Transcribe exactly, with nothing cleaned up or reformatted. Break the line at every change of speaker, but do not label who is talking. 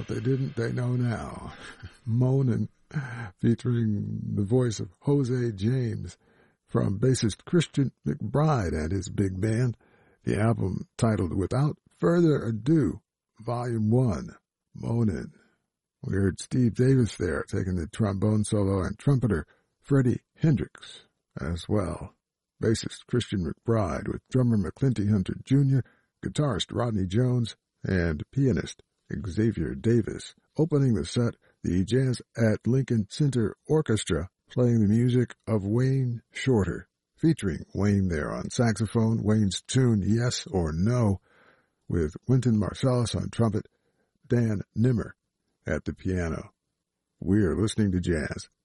what they didn't, they know now. Moanin', featuring the voice of Jose James from bassist Christian McBride and his big band. The album titled Without Further Ado, Volume one, Moanin'. We heard Steve Davis there taking the trombone solo and trumpeter Freddie Hendricks as well. Bassist Christian McBride with drummer McClinty Hunter Junior, guitarist Rodney Jones, and pianist Xavier Davis. Opening the set, the Jazz at Lincoln Center Orchestra playing the music of Wayne Shorter, featuring Wayne there on saxophone, Wayne's tune Yes or No, with Wynton Marsalis on trumpet, Dan Nimmer at the piano. We're listening to jazz